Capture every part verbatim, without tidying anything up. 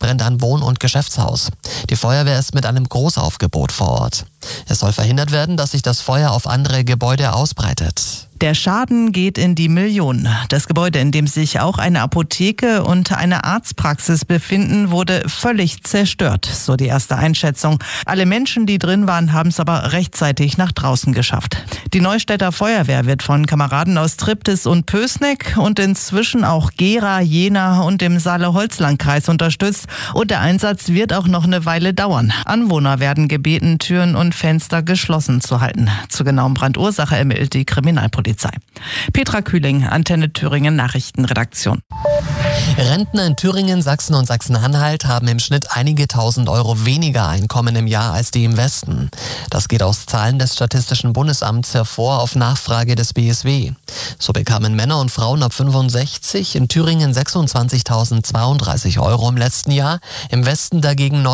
brennt ein Wohn- und Geschäftshaus. Die Feuerwehr ist mit einem Großaufgebot vor Ort. Es soll verhindert werden, dass sich das Feuer auf andere Gebäude ausbreitet. Der Schaden geht in die Millionen. Das Gebäude, in dem sich auch eine Apotheke und eine Arztpraxis befinden, wurde völlig zerstört, so die erste Einschätzung. Alle Menschen, die drin waren, haben es aber rechtzeitig nach draußen geschafft. Die Neustädter Feuerwehr wird von Kameraden aus Triptis und Pößneck und inzwischen auch Gera, Jena und dem Saale-Holzland-Kreis unterstützt. Und der Einsatz wird auch noch eine Weile dauern. Anwohner werden gebeten, Türen und Fenster geschlossen zu halten. Zur genauen Brandursache ermittelt die Kriminalpolizei. Petra Kühling, Antenne Thüringen Nachrichtenredaktion. Rentner in Thüringen, Sachsen und Sachsen-Anhalt haben im Schnitt einige tausend Euro weniger Einkommen im Jahr als die im Westen. Das geht aus Zahlen des Statistischen Bundesamts hervor auf Nachfrage des B S W. So bekamen Männer und Frauen ab fünfundsechzig in Thüringen sechsundzwanzigtausendzweiunddreißig Euro im letzten Jahr, im Westen dagegen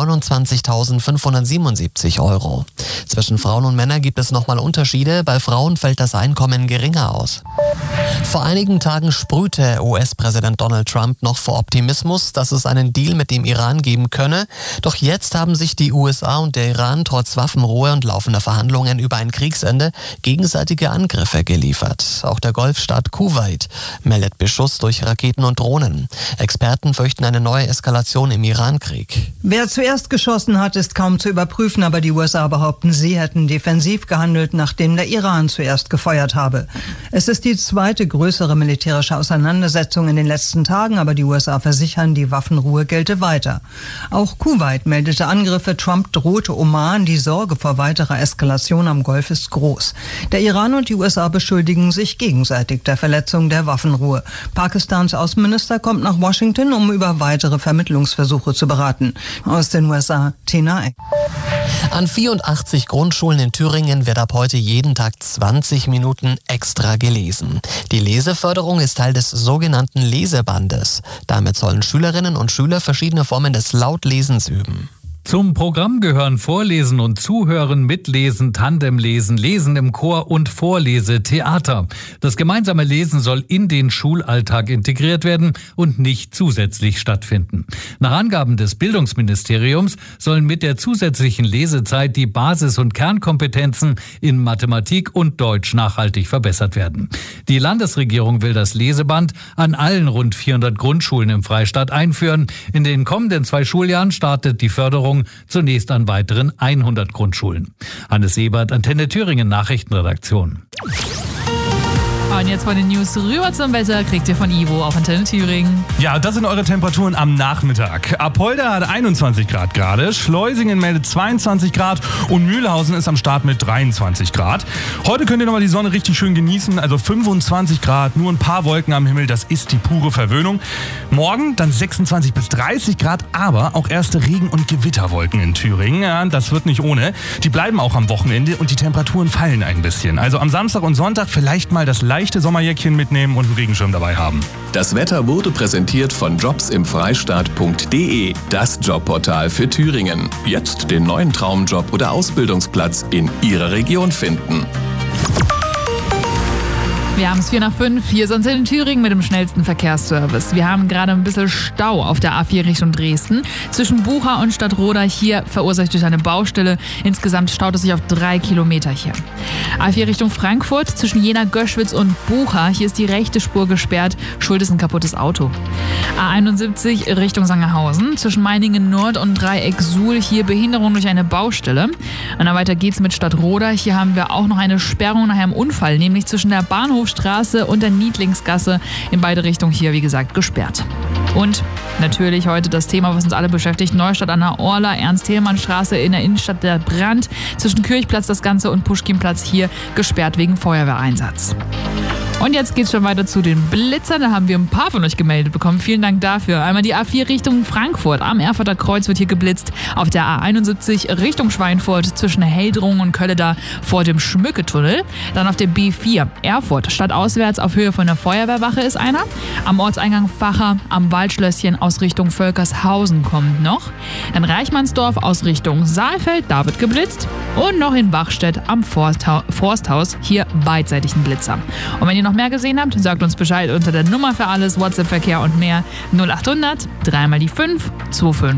neunundzwanzigtausendfünfhundertsiebenundsiebzig Euro. Zwischen Frauen und Männern gibt es nochmal Unterschiede, bei Frauen fällt das Einkommen geringer aus. Vor einigen Tagen sprühte U S-Präsident Donald Trump noch vor Optimismus, dass es einen Deal mit dem Iran geben könne. Doch jetzt haben sich die U S A und der Iran trotz Waffenruhe und laufender Verhandlungen über ein Kriegsende gegenseitige Angriffe geliefert. Auch der Golfstaat Kuwait meldet Beschuss durch Raketen und Drohnen. Experten fürchten eine neue Eskalation im Iran-Krieg. Wer zuerst geschossen hat, ist kaum zu überprüfen, aber die U S A behaupten, sie hätten defensiv gehandelt, nachdem der Iran zuerst gefeuert habe. Es ist die zweite größere militärische Auseinandersetzung in den letzten Tagen, aber die U S A versichern, die Waffenruhe gelte weiter. Auch Kuwait meldete Angriffe, Trump drohte Oman, die Sorge vor weiterer Eskalation am Golf ist groß. Der Iran und die U S A beschuldigen sich gegenseitig der Verletzung der Waffenruhe. Pakistans Außenminister kommt nach Washington, um über weitere Vermittlungsversuche zu beraten. Aus den U S A, Tina Eck. An vierundachtzig Grundschulen in Thüringen wird ab heute jeden Tag zwanzig Minuten extra gelesen. Die Leseförderung ist Teil des sogenannten Lesebandes. Damit sollen Schülerinnen und Schüler verschiedene Formen des Lautlesens üben. Zum Programm gehören Vorlesen und Zuhören, Mitlesen, Tandemlesen, Lesen im Chor und Vorlesetheater. Das gemeinsame Lesen soll in den Schulalltag integriert werden und nicht zusätzlich stattfinden. Nach Angaben des Bildungsministeriums sollen mit der zusätzlichen Lesezeit die Basis- und Kernkompetenzen in Mathematik und Deutsch nachhaltig verbessert werden. Die Landesregierung will das Leseband an allen rund vierhundert Grundschulen im Freistaat einführen. In den kommenden zwei Schuljahren startet die Förderung zunächst an weiteren hundert Grundschulen. Hannes Ebert, Antenne Thüringen Nachrichtenredaktion. Und jetzt von den News rüber zum Wetter kriegt ihr von Ivo auf Antenne Thüringen. Ja, das sind eure Temperaturen am Nachmittag. Apolda hat einundzwanzig Grad gerade, Schleusingen meldet zweiundzwanzig Grad und Mühlhausen ist am Start mit dreiundzwanzig Grad. Heute könnt ihr nochmal die Sonne richtig schön genießen, also fünfundzwanzig Grad, nur ein paar Wolken am Himmel, das ist die pure Verwöhnung. Morgen dann sechsundzwanzig bis dreißig Grad, aber auch erste Regen- und Gewitterwolken in Thüringen. Ja, das wird nicht ohne. Die bleiben auch am Wochenende und die Temperaturen fallen ein bisschen. Also am Samstag und Sonntag vielleicht mal das leichte Sommerjäckchen mitnehmen und einen Regenschirm dabei haben. Das Wetter wurde präsentiert von jobs im freistaat punkt de, das Jobportal für Thüringen. Jetzt den neuen Traumjob oder Ausbildungsplatz in Ihrer Region finden. Wir haben es vier nach fünf, hier sind wir in Thüringen mit dem schnellsten Verkehrsservice. Wir haben gerade ein bisschen Stau auf der A vier Richtung Dresden. Zwischen Bucha und Stadtroda hier verursacht durch eine Baustelle. Insgesamt staut es sich auf drei Kilometer hier. A vier Richtung Frankfurt zwischen Jena, Göschwitz und Bucha. Hier ist die rechte Spur gesperrt. Schuld ist ein kaputtes Auto. A einundsiebzig Richtung Sangerhausen zwischen Meiningen Nord und Dreieck Suhl. Hier Behinderung durch eine Baustelle. Und dann weiter geht's mit Stadtroda. Hier haben wir auch noch eine Sperrung nach einem Unfall, nämlich zwischen der Bahnhof Straße und der Niedlingsgasse, in beide Richtungen hier, wie gesagt, gesperrt. Und natürlich heute das Thema, was uns alle beschäftigt, Neustadt an der Orla, Ernst-Thälmann-Straße in der Innenstadt, der Brand, zwischen Kirchplatz das Ganze und Puschkinplatz hier gesperrt wegen Feuerwehreinsatz. Und jetzt geht's schon weiter zu den Blitzern. Da haben wir ein paar von euch gemeldet bekommen. Vielen Dank dafür. Einmal die A vier Richtung Frankfurt. Am Erfurter Kreuz wird hier geblitzt. Auf der A einundsiebzig Richtung Schweinfurt zwischen Heldrungen und Kölleda vor dem Schmücketunnel. Dann auf der B vier Erfurt stadtauswärts auf Höhe von der Feuerwehrwache ist einer. Am Ortseingang Vacher am Waldschlösschen aus Richtung Völkershausen kommt noch. Dann Reichmannsdorf aus Richtung Saalfeld. Da wird geblitzt. Und noch in Bachstedt am Forstha- Forsthaus. Hier beidseitig ein Blitzer. Und wenn ihr noch mehr gesehen habt, sagt uns Bescheid unter der Nummer für alles, WhatsApp-Verkehr und mehr null achthundert, dreimal die fünf, zwei fünf.